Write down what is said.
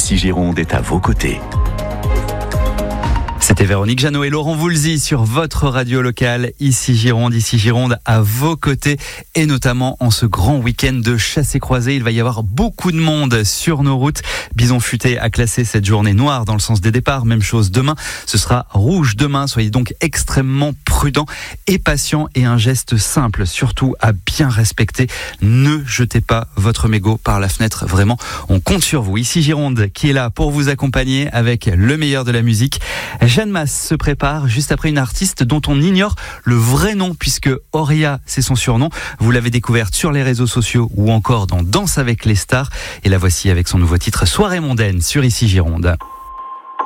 Ici Gironde est à vos côtés. C'était Véronique Jeannot et Laurent Voulzy sur votre radio locale, Ici Gironde à vos côtés, et notamment en ce grand week-end de chassé-croisé. Il va y avoir beaucoup de monde sur nos routes. Bison Futé a classé cette journée noire dans le sens des départs. Même chose demain, ce sera rouge demain. Soyez donc extrêmement prudents et patients, et un geste simple, surtout à bien respecter. Ne jetez pas votre mégot par la fenêtre. Vraiment, on compte sur vous. Ici Gironde qui est là pour vous accompagner avec le meilleur de la musique. Jeanne Masse se prépare juste après une artiste dont on ignore le vrai nom, puisque Auria, c'est son surnom. Vous l'avez découverte sur les réseaux sociaux ou encore dans Danse avec les stars. Et la voici avec son nouveau titre Soirée mondaine sur Ici Gironde.